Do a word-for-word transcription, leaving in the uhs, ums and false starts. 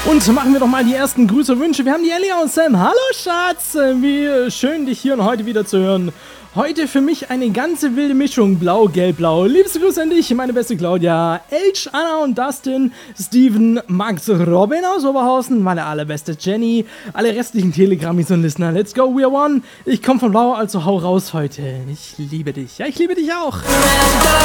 Und machen wir doch mal die ersten Grüße und Wünsche. Wir haben die Ellie aus Sam. Hallo Schatz, wie schön dich hier und heute wieder zu hören. Heute für mich eine ganze wilde Mischung, blau, gelb, blau. Liebste Grüße an dich, meine beste Claudia, H, Anna und Dustin, Steven, Max, Robin aus Oberhausen, meine allerbeste Jenny, alle restlichen Telegrammis und Listener. Let's go, we are one. Ich komme von blau, also hau raus heute. Ich liebe dich. Ja, ich liebe dich auch.